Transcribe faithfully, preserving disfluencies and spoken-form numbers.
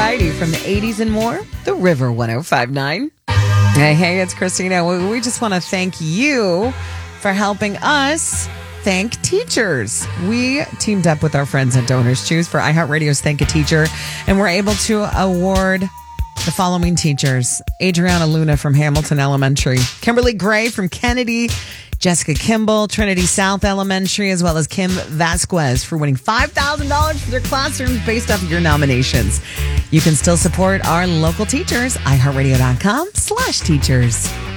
variety from the eighties and more. The River one oh five point nine. Hey, hey, it's Christina. We, we just want to thank you for helping us thank teachers. We teamed up with our friends at Donors Choose for iHeartRadio's Thank a Teacher, and we're able to award the following teachers: Adriana Luna from Hamilton Elementary, Kimberly Gray from Kennedy, Jessica Kimball, Trinity South Elementary, as well as Kim Vasquez for winning five thousand dollars for their classrooms based off of your nominations. You can still support our local teachers, iHeartRadio.com slash teachers.